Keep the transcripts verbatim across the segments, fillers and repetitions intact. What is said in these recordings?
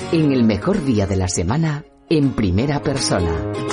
En el mejor día de la semana, en primera persona.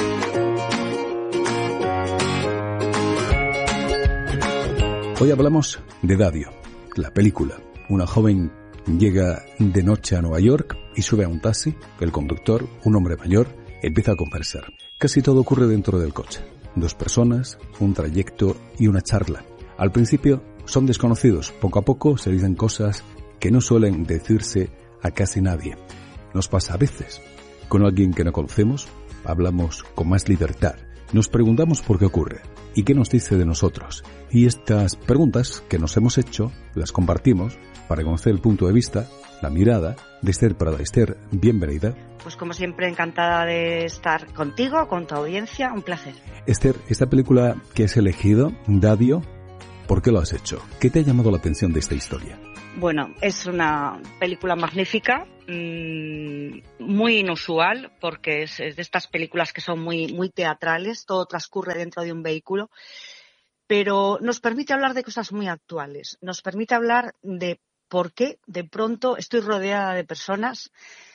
Hoy hablamos de Dadio, la película. Una joven llega de noche a Nueva York y sube a un taxi. El conductor, un hombre mayor, empieza a conversar. Casi todo ocurre dentro del coche. Dos personas, un trayecto y una charla. Al principio son desconocidos. Poco a poco se dicen cosas que no suelen decirse a casi nadie. Nos pasa a veces. Con alguien que no conocemos, hablamos con más libertad. Nos preguntamos por qué ocurre y qué nos dice de nosotros. Y estas preguntas que nos hemos hecho, las compartimos para conocer el punto de vista, la mirada de Esther Prada. Esther, bienvenida. Pues como siempre, encantada de estar contigo, con tu audiencia, un placer. Esther, esta película que has elegido, Dadio, ¿por qué lo has hecho? ¿Qué te ha llamado la atención de esta historia? Bueno, es una película magnífica, mmm, muy inusual, porque es, es de estas películas que son muy, muy teatrales, todo transcurre dentro de un vehículo, pero nos permite hablar de cosas muy actuales, nos permite hablar de por qué de pronto estoy rodeada de personas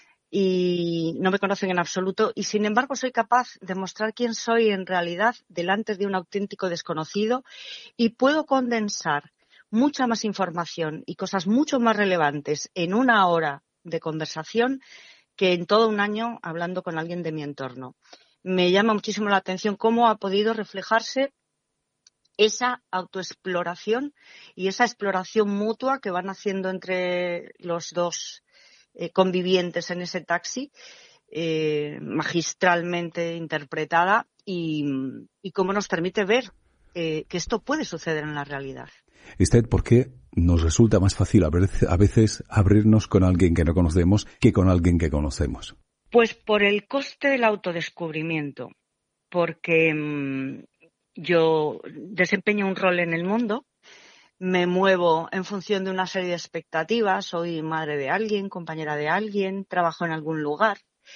y no me conocen en absoluto, y sin embargo soy capaz de mostrar quién soy en realidad delante de un auténtico desconocido, y puedo condensar mucha más información y cosas mucho más relevantes en una hora de conversación que en todo un año hablando con alguien de mi entorno. Me llama muchísimo la atención cómo ha podido reflejarse esa autoexploración y esa exploración mutua que van haciendo entre los dos eh, convivientes en ese taxi, eh, magistralmente interpretada, y, y cómo nos permite ver eh, que esto puede suceder en la realidad. Esther, ¿por qué nos resulta más fácil a veces abrirnos con alguien que no conocemos que con alguien que conocemos? Pues por el coste del autodescubrimiento, porque mmm, yo desempeño un rol en el mundo, me muevo en función de una serie de expectativas, soy madre de alguien, compañera de alguien, trabajo en algún lugar,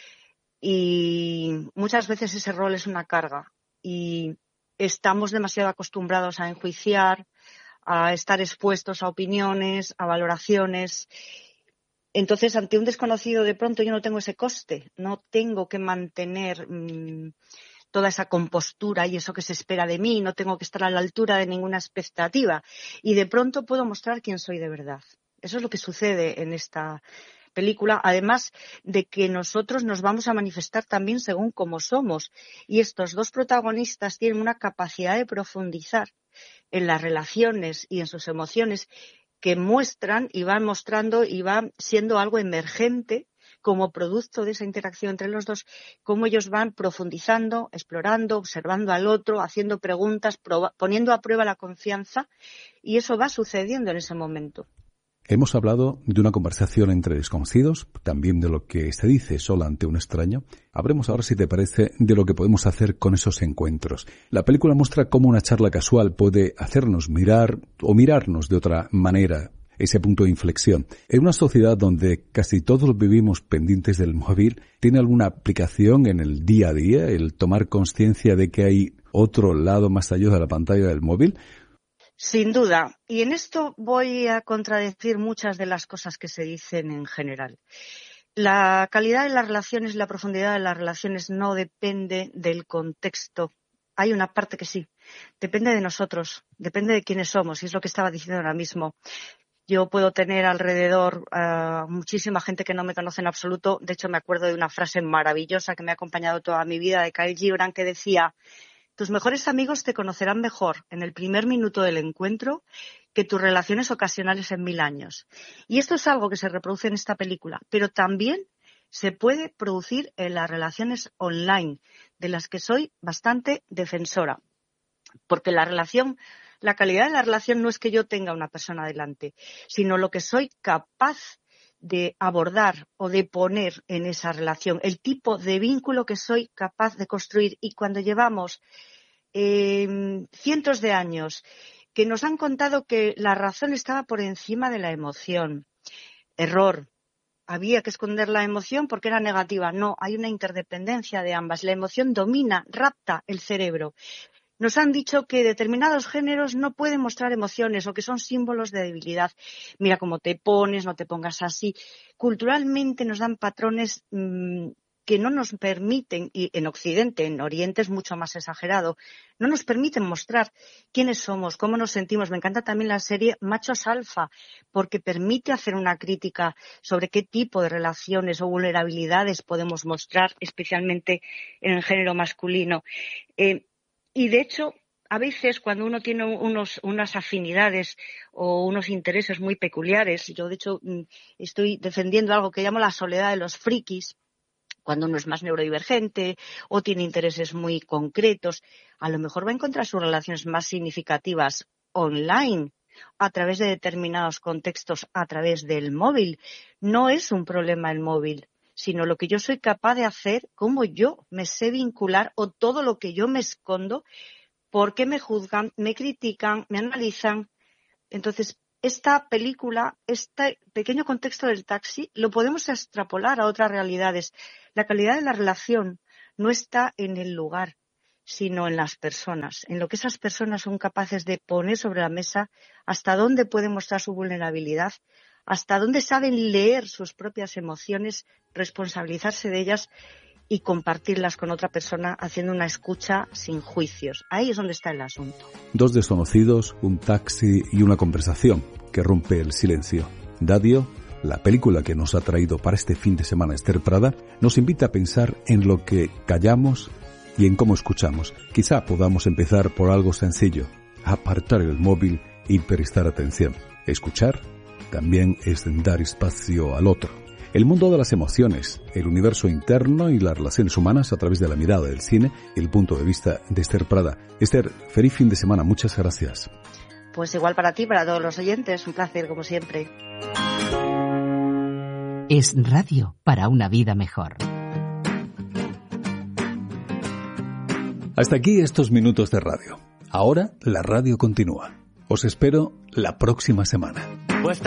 y muchas veces ese rol es una carga y estamos demasiado acostumbrados a enjuiciar, a estar expuestos a opiniones, a valoraciones. Entonces, ante un desconocido, de pronto yo no tengo ese coste, no tengo que mantener mmm, toda esa compostura y eso que se espera de mí, no tengo que estar a la altura de ninguna expectativa, y de pronto puedo mostrar quién soy de verdad. Eso es lo que sucede en esta película, además de que nosotros nos vamos a manifestar también según cómo somos, y estos dos protagonistas tienen una capacidad de profundizar en las relaciones y en sus emociones que muestran y van mostrando y van siendo algo emergente como producto de esa interacción entre los dos, cómo ellos van profundizando, explorando, observando al otro, haciendo preguntas, poniendo a prueba la confianza, y eso va sucediendo en ese momento. Hemos hablado de una conversación entre desconocidos, también de lo que se dice sola ante un extraño. Hablemos ahora, si te parece, de lo que podemos hacer con esos encuentros. La película muestra cómo una charla casual puede hacernos mirar o mirarnos de otra manera, ese punto de inflexión. En una sociedad donde casi todos vivimos pendientes del móvil, ¿tiene alguna aplicación en el día a día el tomar conciencia de que hay otro lado más allá de la pantalla del móvil? Sin duda, y en esto voy a contradecir muchas de las cosas que se dicen en general. La calidad de las relaciones y la profundidad de las relaciones no depende del contexto. Hay una parte que sí, depende de nosotros, depende de quiénes somos, y es lo que estaba diciendo ahora mismo. Yo puedo tener alrededor uh, muchísima gente que no me conoce en absoluto. De hecho, me acuerdo de una frase maravillosa que me ha acompañado toda mi vida de Kyle Gibran, que decía: tus mejores amigos te conocerán mejor en el primer minuto del encuentro que tus relaciones ocasionales en mil años. Y esto es algo que se reproduce en esta película, pero también se puede producir en las relaciones online, de las que soy bastante defensora. Porque la relación, la calidad de la relación no es que yo tenga una persona delante, sino lo que soy capaz de abordar o de poner en esa relación, el tipo de vínculo que soy capaz de construir. Y cuando llevamos eh, cientos de años que nos han contado que la razón estaba por encima de la emoción, error, había que esconder la emoción porque era negativa. No, hay una interdependencia de ambas. La emoción domina, rapta el cerebro. Nos han dicho que determinados géneros no pueden mostrar emociones o que son símbolos de debilidad. Mira cómo te pones, no te pongas así. Culturalmente nos dan patrones mmm, que no nos permiten, y en Occidente, en Oriente es mucho más exagerado, no nos permiten mostrar quiénes somos, cómo nos sentimos. Me encanta también la serie Machos Alfa, porque permite hacer una crítica sobre qué tipo de relaciones o vulnerabilidades podemos mostrar, especialmente en el género masculino. Eh, y de hecho, a veces cuando uno tiene unos, unas afinidades o unos intereses muy peculiares, yo de hecho estoy defendiendo algo que llamo la soledad de los frikis, cuando uno es más neurodivergente o tiene intereses muy concretos, a lo mejor va a encontrar sus relaciones más significativas online, a través de determinados contextos, a través del móvil. No es un problema el móvil, sino lo que yo soy capaz de hacer, cómo yo me sé vincular o todo lo que yo me escondo, por qué me juzgan, me critican, me analizan. Entonces, esta película, este pequeño contexto del taxi, lo podemos extrapolar a otras realidades. La calidad de la relación no está en el lugar, sino en las personas, en lo que esas personas son capaces de poner sobre la mesa, hasta dónde pueden mostrar su vulnerabilidad, hasta dónde saben leer sus propias emociones, responsabilizarse de ellas y compartirlas con otra persona haciendo una escucha sin juicios. Ahí es donde está el asunto. Dos desconocidos, un taxi y una conversación que rompe el silencio. Dadio, la película que nos ha traído para este fin de semana Esther Prada, nos invita a pensar en lo que callamos y en cómo escuchamos. Quizá podamos empezar por algo sencillo, apartar el móvil y prestar atención. Escuchar también es dar espacio al otro. El mundo de las emociones, el universo interno y las relaciones humanas a través de la mirada del cine y el punto de vista de Esther Prada. Esther, feliz fin de semana, muchas gracias. Pues igual para ti, para todos los oyentes, un placer como siempre. Es radio para una vida mejor. Hasta aquí estos minutos de radio. Ahora la radio continúa. Os espero la próxima semana.